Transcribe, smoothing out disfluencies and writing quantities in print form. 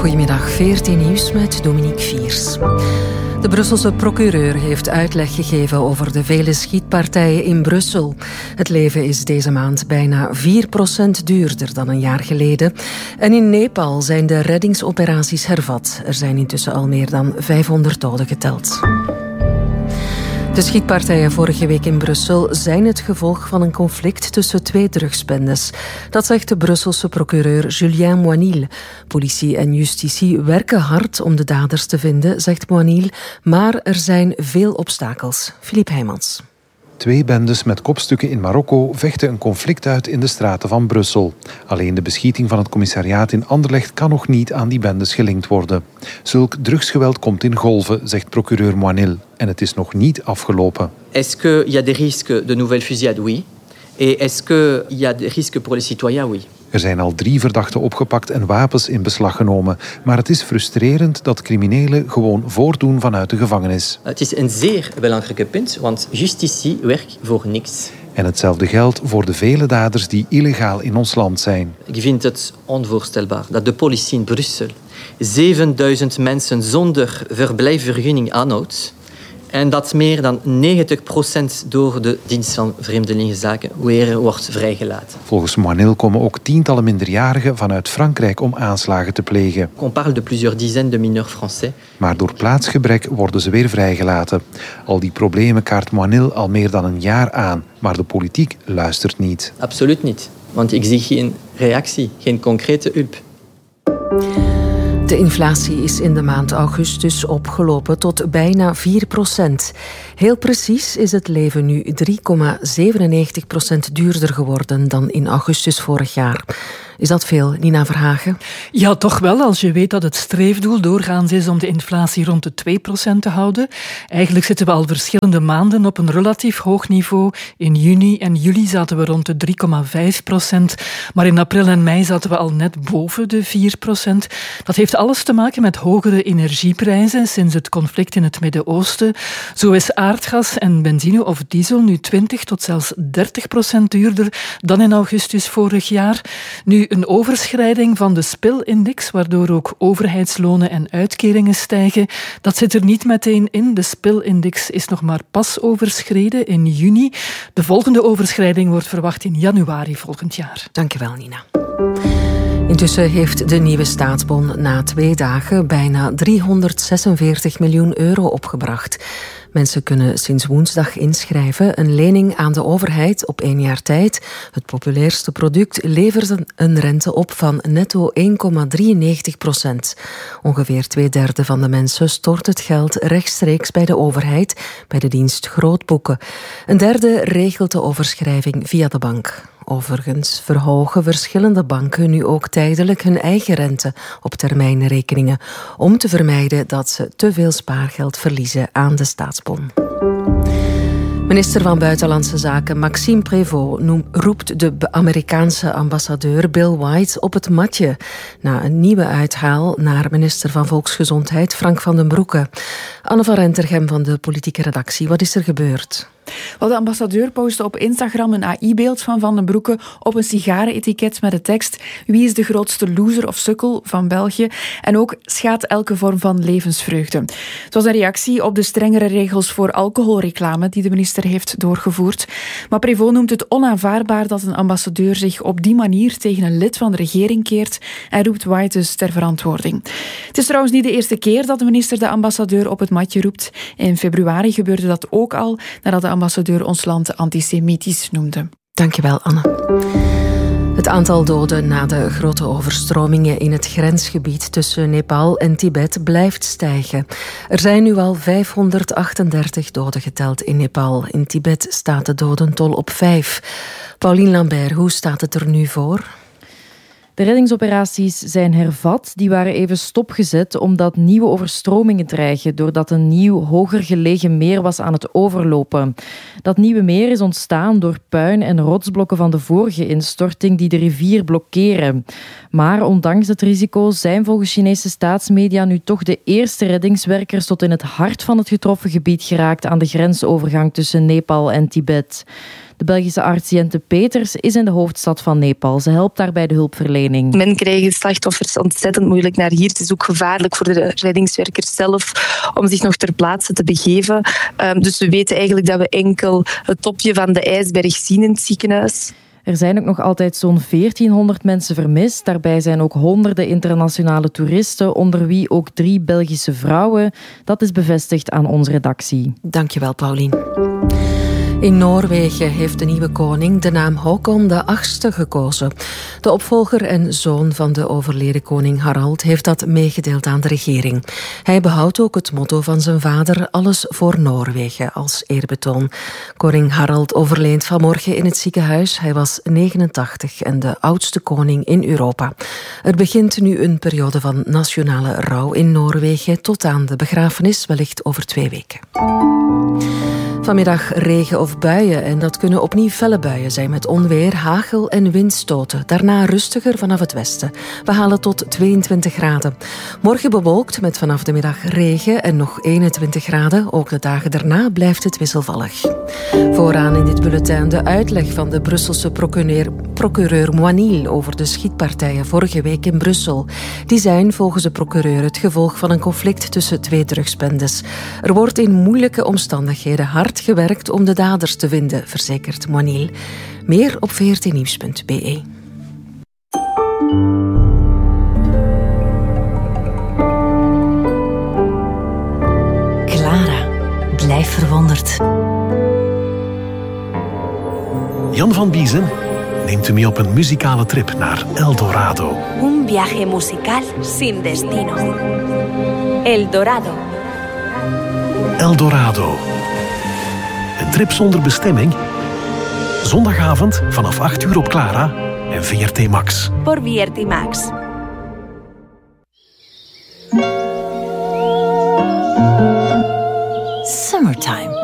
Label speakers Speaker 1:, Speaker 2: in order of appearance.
Speaker 1: Goedemiddag, VRT Nieuws met Dominique Viers. De Brusselse procureur heeft uitleg gegeven over de vele schietpartijen in Brussel. Het leven is deze maand bijna 4% duurder dan een jaar geleden. En in Nepal zijn de reddingsoperaties hervat. Er zijn intussen al meer dan 500 doden geteld. De schietpartijen vorige week in Brussel zijn het gevolg van een conflict tussen twee drugsbendes. Dat zegt de Brusselse procureur Julien Moinil. Politie en justitie werken hard om de daders te vinden, zegt Moinil, maar er zijn veel obstakels. Philippe Heijmans.
Speaker 2: Twee bendes met kopstukken in Marokko vechten een conflict uit in de straten van Brussel. Alleen de beschieting van het commissariaat in Anderlecht kan nog niet aan die bendes gelinkt worden. Zulk drugsgeweld komt in golven, zegt procureur Moinil. En het is nog niet afgelopen.
Speaker 3: Est-ce qu'il y a des risques de nouvelles fusillades? Oui. Et est-ce qu'il y a des risques pour les citoyens? Oui.
Speaker 2: Er zijn al 3 verdachten opgepakt en wapens in beslag genomen. Maar het is frustrerend dat criminelen gewoon voortdoen vanuit de gevangenis.
Speaker 3: Het is een zeer belangrijk punt, want justitie werkt voor niks.
Speaker 2: En hetzelfde geldt voor de vele daders die illegaal in ons land zijn.
Speaker 3: Ik vind het onvoorstelbaar dat de politie in Brussel 7000 mensen zonder verblijfsvergunning aanhoudt. En dat meer dan 90% door de dienst van Vreemdelingenzaken weer wordt vrijgelaten.
Speaker 2: Volgens Moinil komen ook tientallen minderjarigen vanuit Frankrijk om aanslagen te plegen.
Speaker 3: On parle de plusieurs dizaines de mineurs français.
Speaker 2: Maar door plaatsgebrek worden ze weer vrijgelaten. Al die problemen kaart Moinil al meer dan een jaar aan. Maar de politiek luistert niet.
Speaker 3: Absoluut niet. Want ik zie geen reactie, geen concrete hulp.
Speaker 1: De inflatie is in de maand augustus opgelopen tot bijna 4%. Heel precies is het leven nu 3,97% duurder geworden dan in augustus vorig jaar. Is dat veel, Nina Verhagen?
Speaker 4: Ja, toch wel, als je weet dat het streefdoel doorgaans is om de inflatie rond de 2% te houden. Eigenlijk zitten we al verschillende maanden op een relatief hoog niveau. In juni en juli zaten we rond de 3,5%. Maar in april en mei zaten we al net boven de 4%. Dat heeft alles te maken met hogere energieprijzen sinds het conflict in het Midden-Oosten. Zo is aardgas en benzine of diesel nu 20 tot zelfs 30% duurder dan in augustus vorig jaar. Nu een overschrijding van de SPIL-index, waardoor ook overheidslonen en uitkeringen stijgen. Dat zit er niet meteen in. De SPIL-index is nog maar pas overschreden in juni. De volgende overschrijding wordt verwacht in januari volgend jaar.
Speaker 1: Dankjewel, Nina. Intussen heeft de nieuwe staatsbon na 2 dagen bijna 346 miljoen euro opgebracht. Mensen kunnen sinds woensdag inschrijven. Een lening aan de overheid op 1 jaar tijd. Het populairste product levert een rente op van netto 1,93%. Ongeveer 2/3 van de mensen stort het geld rechtstreeks bij de overheid, bij de dienst Grootboeken. Een derde regelt de overschrijving via de bank. Overigens verhogen verschillende banken nu ook tijdelijk hun eigen rente op termijnrekeningen, om te vermijden dat ze te veel spaargeld verliezen aan de staatsbon. Minister van Buitenlandse Zaken Maxime Prévost roept de Amerikaanse ambassadeur Bill White op het matje na een nieuwe uithaal naar minister van Volksgezondheid Frank van den Broeke. Anne van Rentergem van de politieke redactie, wat is er gebeurd?
Speaker 5: Wel, de ambassadeur postte op Instagram een AI-beeld van den Broeke op een sigarenetiket met de tekst: wie is de grootste loser of sukkel van België? En ook schaadt elke vorm van levensvreugde. Het was een reactie op de strengere regels voor alcoholreclame die de minister heeft doorgevoerd. Maar Prévost noemt het onaanvaardbaar dat een ambassadeur zich op die manier tegen een lid van de regering keert en roept White dus ter verantwoording. Het is trouwens niet de eerste keer dat de minister de ambassadeur op het matje roept. In februari gebeurde dat ook al, nadat de ambassadeur ons land antisemitisch noemde.
Speaker 1: Dankjewel, Anne. Het aantal doden na de grote overstromingen in het grensgebied tussen Nepal en Tibet blijft stijgen. Er zijn nu al 538 doden geteld in Nepal. In Tibet staat de dodentol op 5. Pauline Lambert, hoe staat het er nu voor?
Speaker 6: De reddingsoperaties zijn hervat. Die waren even stopgezet omdat nieuwe overstromingen dreigen doordat een nieuw, hoger gelegen meer was aan het overlopen. Dat nieuwe meer is ontstaan door puin en rotsblokken van de vorige instorting die de rivier blokkeren. Maar ondanks het risico zijn volgens Chinese staatsmedia nu toch de eerste reddingswerkers tot in het hart van het getroffen gebied geraakt aan de grensovergang tussen Nepal en Tibet. De Belgische arts Jente Peters is in de hoofdstad van Nepal. Ze helpt daar bij de hulpverlening.
Speaker 7: Men krijgt slachtoffers ontzettend moeilijk naar hier. Het is ook gevaarlijk voor de reddingswerkers zelf om zich nog ter plaatse te begeven. Dus we weten eigenlijk dat we enkel het topje van de ijsberg zien in het ziekenhuis.
Speaker 6: Er zijn ook nog altijd zo'n 1400 mensen vermist. Daarbij zijn ook honderden internationale toeristen, onder wie ook 3 Belgische vrouwen. Dat is bevestigd aan onze redactie.
Speaker 1: Dankjewel, Paulien. In Noorwegen heeft de nieuwe koning de naam Håkon VIII gekozen. De opvolger en zoon van de overleden koning Harald heeft dat meegedeeld aan de regering. Hij behoudt ook het motto van zijn vader, alles voor Noorwegen, als eerbetoon. Koning Harald overleed vanmorgen in het ziekenhuis. Hij was 89 en de oudste koning in Europa. Er begint nu een periode van nationale rouw in Noorwegen tot aan de begrafenis, wellicht over 2 weken. Vanmiddag regen of buien en dat kunnen opnieuw felle buien zijn met onweer, hagel en windstoten. Daarna rustiger vanaf het westen. We halen tot 22 graden. Morgen bewolkt met vanaf de middag regen en nog 21 graden. Ook de dagen daarna blijft het wisselvallig. Vooraan in dit bulletin de uitleg van de Brusselse procureur Moinil over de schietpartijen vorige week in Brussel. Die zijn volgens de procureur het gevolg van een conflict tussen 2 drugsbendes. Er wordt in moeilijke omstandigheden hard gewerkt om de daders te vinden, verzekert Moinil. Meer op vrtnieuws.be.
Speaker 8: Clara, blijf verwonderd.
Speaker 9: Jan van Biezen neemt u mee op een muzikale trip naar El Dorado.
Speaker 10: Un viaje musical sin destino. El Dorado.
Speaker 9: El Dorado. Een trip zonder bestemming. Zondagavond vanaf 8 uur op Clara en VRT Max.
Speaker 10: Por VRT Max.
Speaker 8: Summertime.